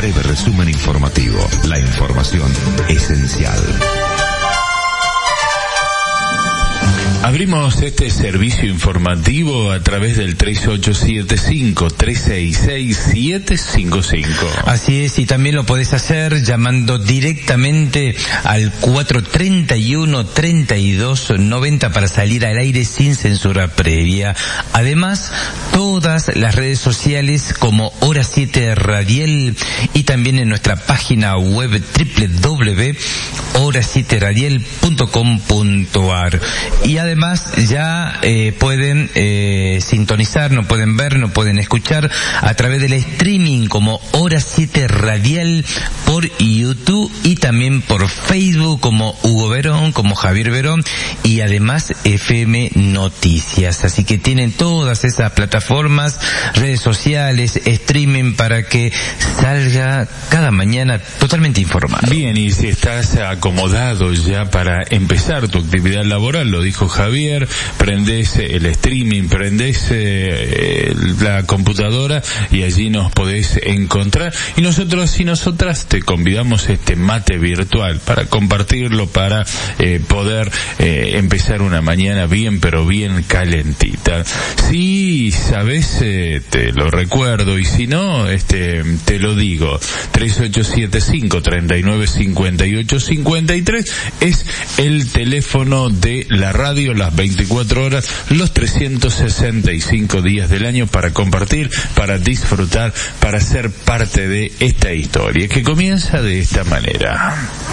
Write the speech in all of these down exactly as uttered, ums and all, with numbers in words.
breve resumen informativo. La información esencial. Abrimos este servicio informativo a través del tres ocho siete cinco, tres seis seis, siete cinco cinco. Así es, y también lo podés hacer llamando directamente al cuatro treinta y uno, treinta y dos noventa para salir al aire sin censura previa. Además, todas las redes sociales como Hora siete Radial y también en nuestra página web doble u doble u doble u punto hora siete radial punto com punto a r. Y además ya eh, pueden eh, sintonizar, no pueden ver, no pueden escuchar a través del streaming como Hora siete Radial por YouTube y también por Facebook como Hugo Verón, como Javier Verón y además F M Noticias. Así que tienen todas esas plataformas, redes sociales, streaming para que salga cada mañana totalmente informado. Bien, y si estás acomodado ya para empezar tu actividad laboral, lo dijo Javier, prendés el streaming, prendés eh, la computadora y allí nos podés encontrar. Y nosotros y nosotras te convidamos este mate virtual para compartirlo, para eh, poder eh, empezar una mañana bien, pero bien calentita. Si sabés, eh, te lo recuerdo, y si no, este te lo digo. tres ocho siete cinco, treinta y nueve, cincuenta y ocho, cincuenta y tres es el teléfono de la radio, las veinticuatro horas, los trescientos sesenta y cinco días del año, para compartir, para disfrutar, para ser parte de esta historia que comienza de esta manera.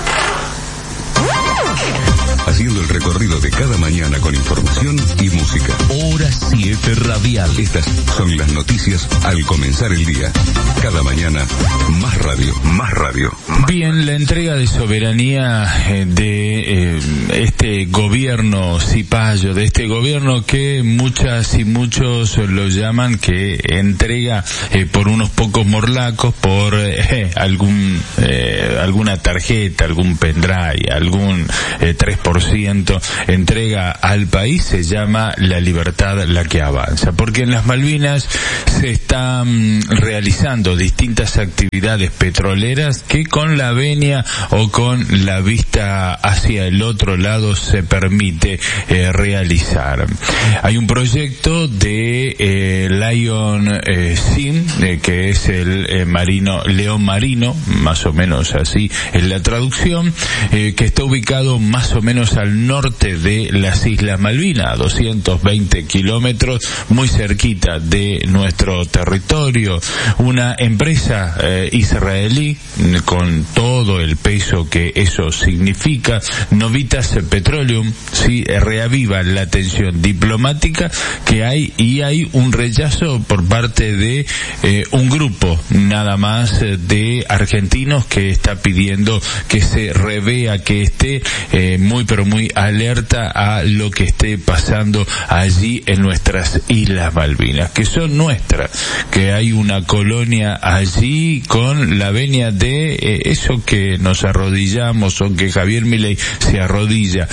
Haciendo el recorrido de cada mañana con información y música. Hora siete Radial. Estas son las noticias al comenzar el día. Cada mañana, más radio, más radio. Más Bien, la entrega de soberanía eh, de eh, este gobierno cipayo, de este gobierno que muchas y muchos lo llaman que entrega eh, por unos pocos morlacos, por eh, algún eh, alguna tarjeta, algún pendrive, algún eh, tres por ciento entrega al país, se llama La Libertad la que avanza, porque en las Malvinas se están realizando distintas actividades petroleras que con la venia o con la vista hacia el otro lado se permite eh, realizar. Hay un proyecto de eh, Lion eh, Sim, eh, que es el eh, marino, león marino, más o menos así es la traducción, eh, que está ubicado más o menos al norte de las Islas Malvinas, a doscientos veinte kilómetros, muy cerquita de nuestro territorio. Una empresa eh, israelí, con todo el peso que eso significa, Novitas Petroleum, sí, reaviva la tensión diplomática que hay, y hay un rechazo por parte de eh, un grupo nada más de argentinos que está pidiendo que se revea, que esté eh, muy pero muy alerta a lo que esté pasando allí en nuestras Islas Malvinas, que son nuestras, que hay una colonia allí con la venia de eh, eso que nos arrodillamos, o que Javier Milei se arrodilla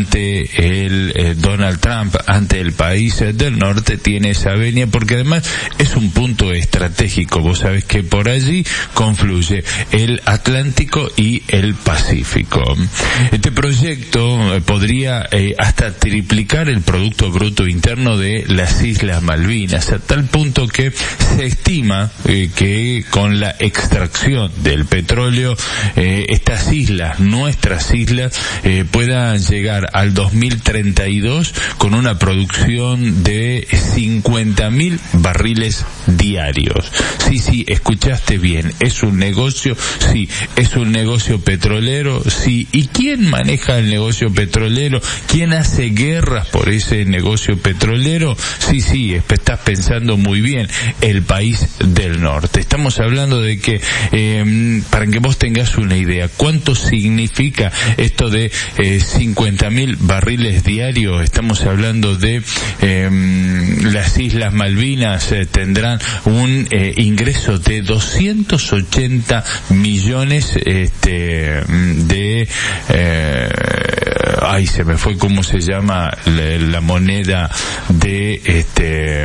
ante el eh, Donald Trump, ante el país del norte, tiene esa venia, porque además es un punto estratégico. Vos sabés que por allí confluye el Atlántico y el Pacífico. Este proyecto podría eh, hasta triplicar el Producto Bruto Interno de las Islas Malvinas, a tal punto que se estima eh, que con la extracción del petróleo eh, estas islas, nuestras islas, eh, puedan llegar al dos mil treinta y dos con una producción de cincuenta mil barriles diarios. Sí, sí, escuchaste bien, es un negocio, sí, es un negocio petrolero, sí. ¿Y quién maneja el negocio petrolero? ¿Quién hace guerras por ese negocio petrolero? Sí, sí, estás pensando muy bien, el país del norte. Estamos hablando de que, eh, para que vos tengas una idea, ¿cuánto significa esto de eh, cincuenta mil barriles diarios? Estamos hablando de eh, las Islas Malvinas eh, tendrán un eh, ingreso de doscientos ochenta millones este, de eh, ay, se me fue cómo se llama la, la moneda de este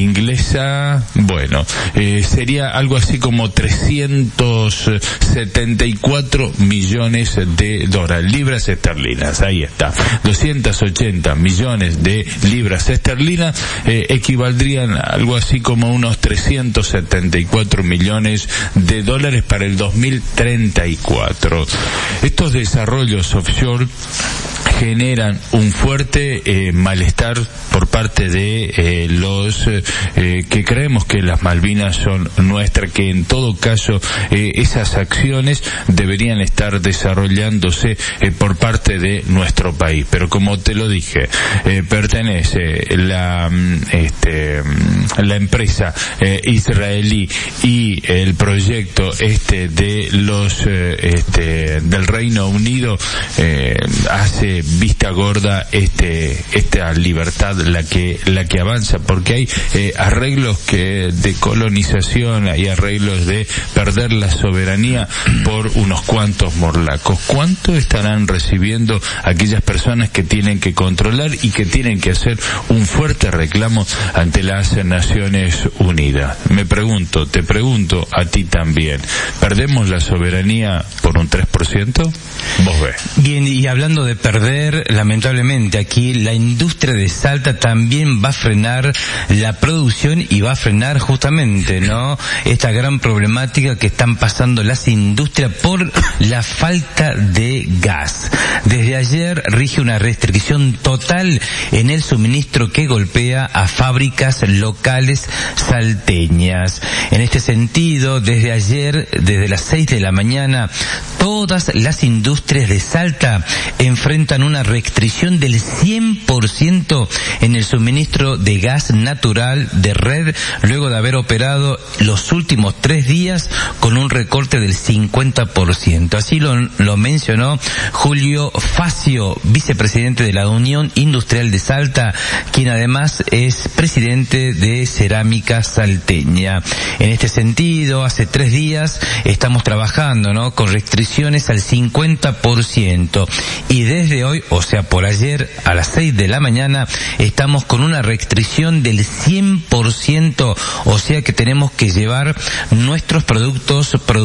inglesa, bueno, eh, sería algo así como trescientos setenta y cuatro millones de dólares, libras esterlinas, ahí está, doscientos ochenta millones de libras esterlinas, eh, equivaldrían a algo así como unos trescientos setenta y cuatro millones de dólares para el dos mil treinta y cuatro. Estos desarrollos offshore generan un fuerte eh, malestar por parte de eh, los eh, que creemos que las Malvinas son nuestras, que en todo caso eh, esas acciones deberían estar desarrollándose eh, por parte de nuestro país. Pero como te lo dije, eh, pertenece la este la empresa eh, israelí y el proyecto este de los eh, este del Reino Unido eh, hace vista gorda este esta libertad la que la que avanza, porque hay eh, arreglos que de colonización, hay arreglos de perder la soberanía por unos cuantos morlacos. ¿Cuánto estarán recibiendo aquellas personas que tienen que controlar y que tienen que hacer un fuerte reclamo ante las Naciones Unidas? Me pregunto, te pregunto a ti también, ¿perdemos la soberanía por un tres por ciento? Vos ves. Bien, y hablando de perder, lamentablemente aquí la industria de Salta también va a frenar la producción y va a frenar justamente, ¿no?, esta gran problemática que están pasando las industrias por la falta de gas. Desde ayer rige una restricción total en el suministro que golpea a fábricas locales salteñas. En este sentido, desde ayer, desde las seis de la mañana, todas las industrias de Salta enfrentan una restricción del cien por ciento en el suministro de gas natural de red, luego de haber operado los últimos tres días con un recorte del cincuenta por ciento. Así lo, lo mencionó Julio Facio, vicepresidente de la Unión Industrial de Salta, quien además es presidente de Cerámica Salteña. En este sentido, hace tres días estamos trabajando, ¿no?, con restricciones al cincuenta por ciento, y desde hoy, o sea por ayer, a las seis de la mañana, estamos con una restricción del cien por ciento, o sea que tenemos que llevar nuestros productos